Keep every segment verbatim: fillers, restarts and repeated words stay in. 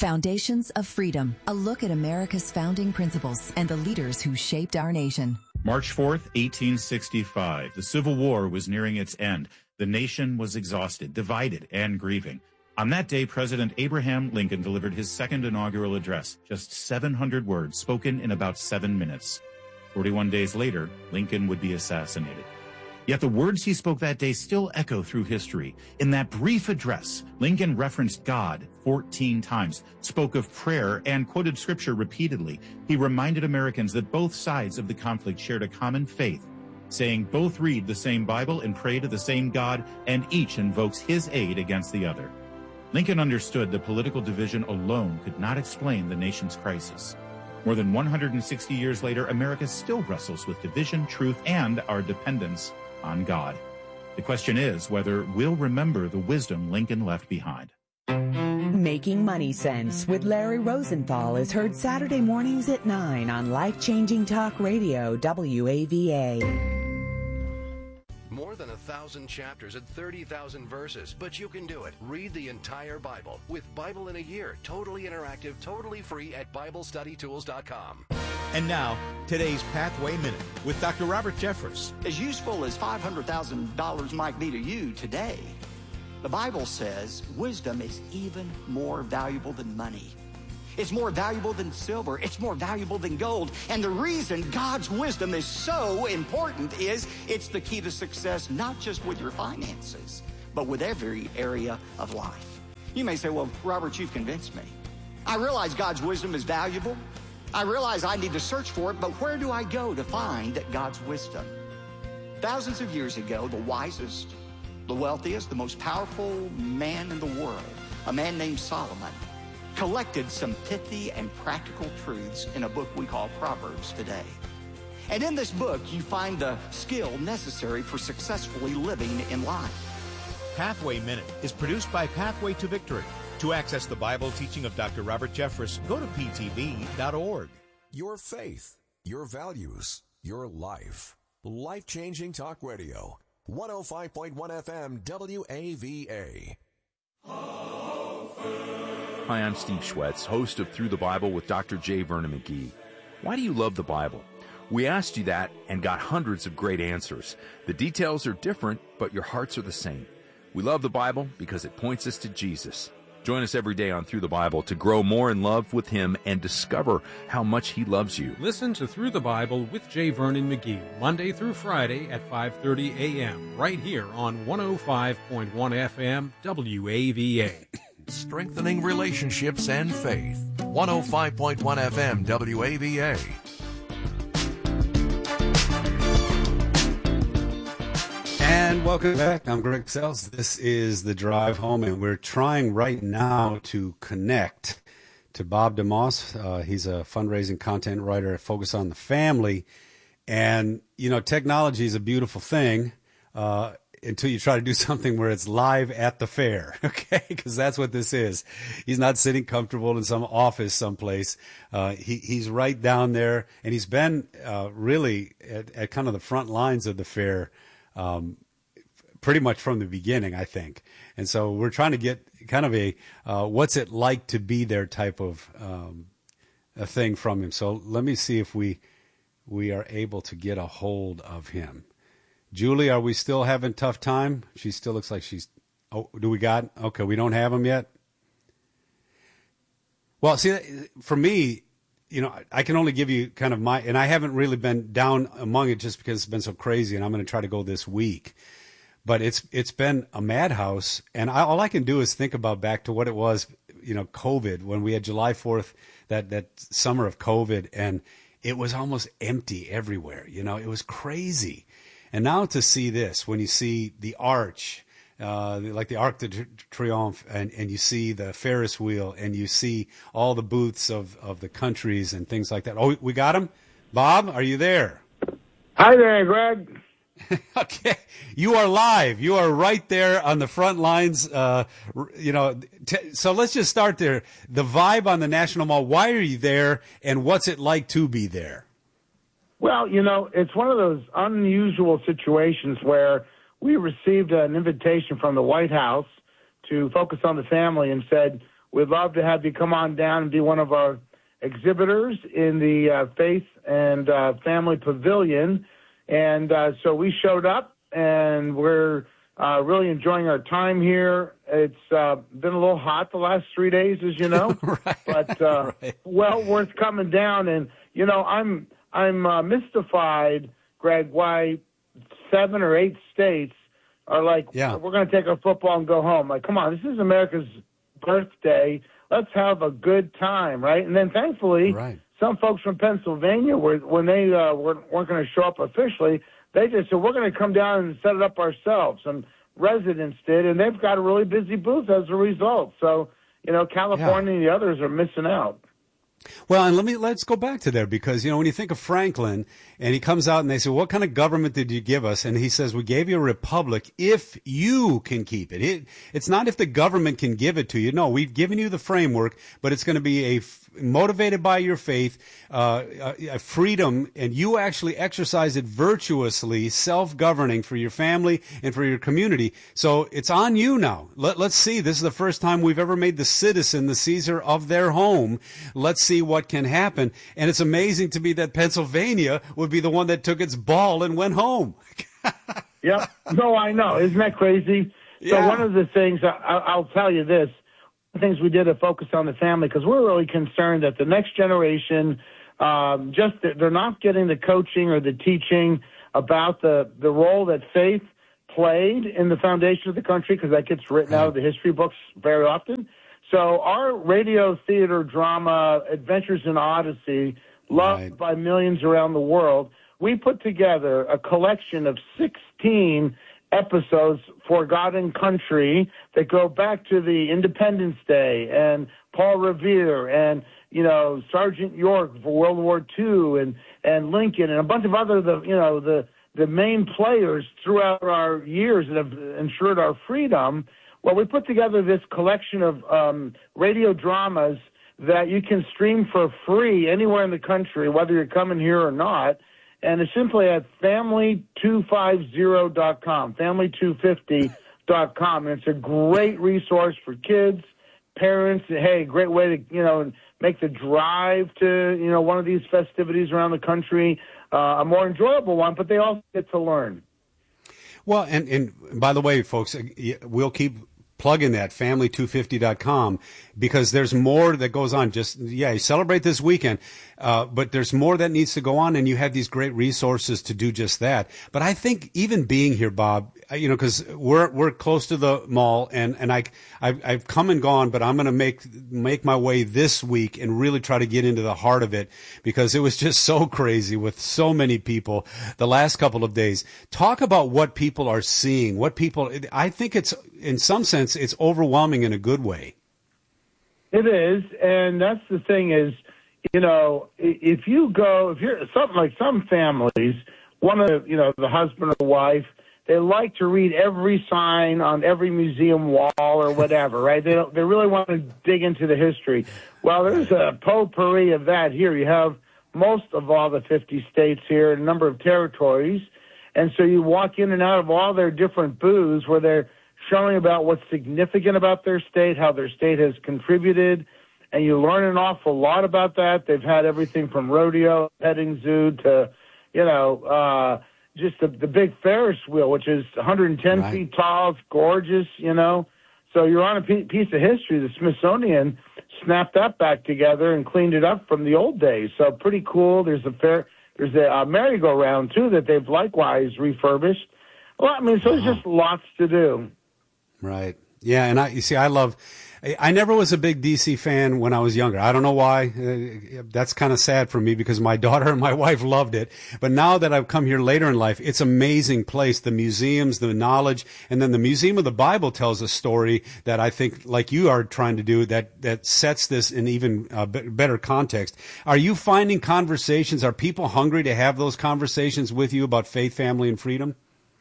Foundations of Freedom, a look at America's founding principles and the leaders who shaped our nation. March fourth, eighteen sixty-five. The Civil War was nearing its end. The nation was exhausted, divided, and grieving. On that day, President Abraham Lincoln delivered his second inaugural address, just seven hundred words spoken in about seven minutes. forty-one days later, Lincoln would be assassinated. Yet the words he spoke that day still echo through history. In that brief address, Lincoln referenced God fourteen times, spoke of prayer, and quoted scripture repeatedly. He reminded Americans that both sides of the conflict shared a common faith, saying both read the same Bible and pray to the same God, and each invokes his aid against the other. Lincoln understood that political division alone could not explain the nation's crisis. More than one hundred sixty years later, America still wrestles with division, truth, and our dependence on God. The question is whether we'll remember the wisdom Lincoln left behind. Making Money Sense with Larry Rosenthal is heard Saturday mornings at nine on Life-Changing Talk Radio, W A V A. More than a thousand chapters and thirty thousand verses, but you can do it. Read the entire Bible with Bible in a Year, totally interactive, totally free at Bible Study Tools dot com. And now, today's Pathway Minute with Doctor Robert Jeffress. As useful as five hundred thousand dollars might be to you today, the Bible says wisdom is even more valuable than money. It's more valuable than silver. It's more valuable than gold. And the reason God's wisdom is so important is it's the key to success, not just with your finances, but with every area of life. You may say, well, Robert, you've convinced me. I realize God's wisdom is valuable. I realize I need to search for it, but where do I go to find God's wisdom? Thousands of years ago, the wisest, the wealthiest, the most powerful man in the world, a man named Solomon, collected some pithy and practical truths in a book we call Proverbs today. And in this book, you find the skill necessary for successfully living in life. Pathway Minute is produced by Pathway to Victory. To access the Bible teaching of Doctor Robert Jeffress, go to P T V dot org. Your faith, your values, your life. Life-Changing Talk Radio. one oh five point one F M W A V A. Hi, I'm Steve Schwetz, host of Through the Bible with Doctor J. Vernon McGee. Why do you love the Bible? We asked you that and got hundreds of great answers. The details are different, but your hearts are the same. We love the Bible because it points us to Jesus. Join us every day on Through the Bible to grow more in love with Him and discover how much He loves you. Listen to Through the Bible with J. Vernon McGee, Monday through Friday at five thirty a.m., right here on one oh five point one F M W A V A. Strengthening relationships and faith. one oh five point one F M W A V A. And welcome back. I'm Greg Sells. This is The Drive Home, and we're trying right now to connect to Bob DeMoss. Uh, he's a fundraising content writer at Focus on the Family. And, you know, technology is a beautiful thing uh, until you try to do something where it's live at the fair, okay? Because that's what this is. He's not sitting comfortable in some office someplace. Uh, he, he's right down there, and he's been uh, really at, at kind of the front lines of the fair Um, pretty much from the beginning, I think. And so we're trying to get kind of a uh, what's it like to be there type of um, a thing from him. So let me see if we we are able to get a hold of him. Julie, are we still having tough time? She still looks like she's, oh, do we got, okay, we don't have him yet? Well, see, for me, you know, I can only give you kind of my, and I haven't really been down among it just because it's been so crazy, and I'm going to try to go this week. But it's it's been a madhouse, and I, all I can do is think about back to what it was, you know, COVID, when we had July fourth, that, that summer of COVID, and it was almost empty everywhere. You know, it was crazy. And now to see this, when you see the arch, Uh, like the Arc de Triomphe, and, and you see the Ferris wheel, and you see all the booths of, of the countries and things like that. Oh, we got him? Bob, are you there? Hi there, Greg. Okay. You are live. You are right there on the front lines. Uh, you know, t- so let's just start there. The vibe on the National Mall, why are you there, and what's it like to be there? Well, you know, it's one of those unusual situations where we received an invitation from the White House to Focus on the Family and said, we'd love to have you come on down and be one of our exhibitors in the uh, Faith and uh, Family Pavilion. And uh, so we showed up, and we're uh, really enjoying our time here. It's uh, been a little hot the last three days, as you know, right. but uh, right. well worth coming down. And, you know, I'm, I'm uh, mystified, Greg, why seven or eight states are like, yeah. we're going to take our football and go home. Like, come on, this is America's birthday. Let's have a good time, right? And then thankfully, right. some folks from Pennsylvania, were, when they uh, weren't, weren't going to show up officially, they just said, we're going to come down and set it up ourselves. And residents did, and they've got a really busy booth as a result. So, you know, California yeah. and the others are missing out. Well, and let me let's go back to there because, you know, when you think of Franklin and he comes out and they say, what kind of government did you give us? And he says, we gave you a republic if you can keep it. it it's not if the government can give it to you. No, we've given you the framework, but it's going to be a motivated by your faith, uh, a, a freedom, and you actually exercise it virtuously, self-governing for your family and for your community. So it's on you now. Let, let's see. This is the first time we've ever made the citizen the Caesar of their home. Let's see what can happen. And it's amazing to me that Pennsylvania would be the one that took its ball and went home. Yep. No, I know. Isn't that crazy? Yeah. So one of the things, I, I'll tell you this, the things we did to focus on the family, because we're really concerned that the next generation, um, just they're not getting the coaching or the teaching about the, the role that faith played in the foundation of the country, because that gets written out of the history books very often. So our radio theater drama, Adventures in Odyssey, loved right. by millions around the world, we put together a collection of sixteen episodes for God and Country that go back to the Independence Day and Paul Revere and, you know, Sergeant York for World War Two and, and Lincoln and a bunch of other, the you know, the, the main players throughout our years that have ensured our freedom. Well, we put together this collection of um, radio dramas that you can stream for free anywhere in the country, whether you're coming here or not. And it's simply at family two fifty dot com, family two fifty dot com. And it's a great resource for kids, parents. Hey, great way to, you know, make the drive to, you know, one of these festivities around the country uh, a more enjoyable one, but they also get to learn. Well, and, and by the way, folks, we'll keep plugging that, family two fifty dot com, because there's more that goes on. Just, yeah, you celebrate this weekend, uh, but there's more that needs to go on, and you have these great resources to do just that. But I think even being here, Bob, you know, because we're we're close to the mall, and and I I've, I've come and gone, but I'm going to make make my way this week and really try to get into the heart of it, because it was just so crazy with so many people the last couple of days. Talk about what people are seeing, what people. I think it's in some sense it's overwhelming in a good way. It is, and that's the thing is, you know, if you go, if you're something like some families, one of the, you know, the husband or the wife, they like to read every sign on every museum wall or whatever, right? They don't, they really want to dig into the history. Well, there's a potpourri of that here. You have most of all the fifty states here, a number of territories, and so you walk in and out of all their different booths where they're showing about what's significant about their state, how their state has contributed, and you learn an awful lot about that. They've had everything from rodeo, petting zoo to, you know, uh, just the, the big Ferris wheel, which is one hundred ten right. feet tall. It's gorgeous, you know. So you're on a p- piece of history. The Smithsonian snapped that back together and cleaned it up from the old days. So pretty cool. There's a fair, there's a uh, merry-go-round, too, that they've likewise refurbished. Well, I mean, so there's just lots to do. Right. Yeah, and I you see, I love. I never was a big D C fan when I was younger. I don't know why. Uh, that's kind of sad for me because my daughter and my wife loved it. But now that I've come here later in life, it's an amazing place. The museums, the knowledge, and then the Museum of the Bible tells a story that I think, like you are trying to do, that that sets this in even uh, b- better context. Are you finding conversations? Are people hungry to have those conversations with you about faith, family, and freedom?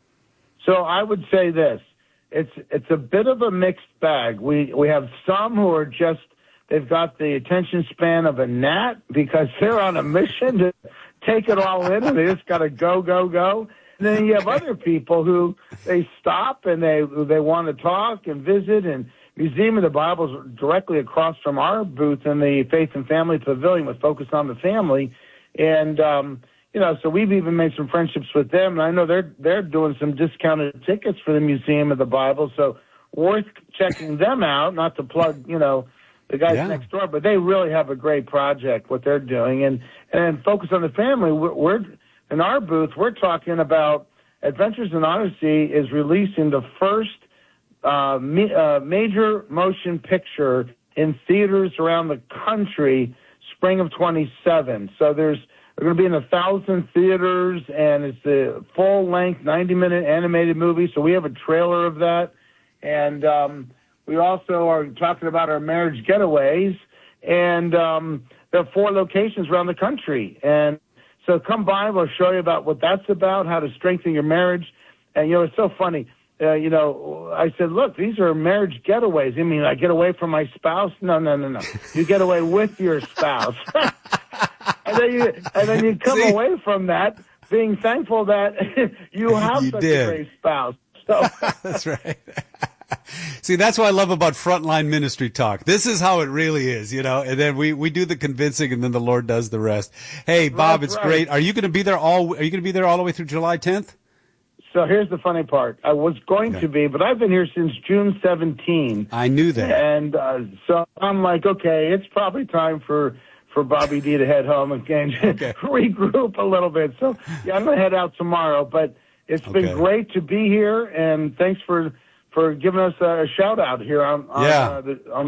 So I would say this. It's it's a bit of a mixed bag. We we have some who are just, they've got the attention span of a gnat because they're on a mission to take it all in and they just got to go, go, go. And then you have other people who they stop and they they want to talk and visit and Museum of the Bible is directly across from our booth in the Faith and Family Pavilion with Focus on the Family. And, um, you know, so we've even made some friendships with them. And I know they're they're doing some discounted tickets for the Museum of the Bible. So worth checking them out, not to plug, you know, the guys yeah. next door, but they really have a great project, what they're doing. And, and Focus on the Family, we're, we're in our booth, we're talking about Adventures in Odyssey is releasing the first uh, me, uh, major motion picture in theaters around the country, spring of twenty-seven. So there's we're going to be in a thousand theaters, and it's a full-length ninety-minute animated movie. So we have a trailer of that, and um, we also are talking about our marriage getaways, and um, there are four locations around the country. And so come by, we'll show you about what that's about, how to strengthen your marriage. And, you know, it's so funny. Uh, you know, I said, look, these are marriage getaways. You mean I get away from my spouse? No, no, no, no. You get away with your spouse. and, then you, and then you come See? away from that being thankful that you have you such did. a great spouse. So. That's right. See, that's what I love about Frontline Ministry Talk. This is how it really is, you know, and then we, we do the convincing and then the Lord does the rest. Hey, Bob, that's it's right. great. Are you going to be there all, are you going to be there all the way through July tenth? So here's the funny part. I was going okay. to be, but I've been here since June seventeenth. I knew that. And uh, so I'm like, okay, it's probably time for, for Bobby D to head home and okay. regroup a little bit. So yeah, I'm going to head out tomorrow, but it's been okay. great to be here, and thanks for for giving us a shout out here on, on, yeah. uh, the, on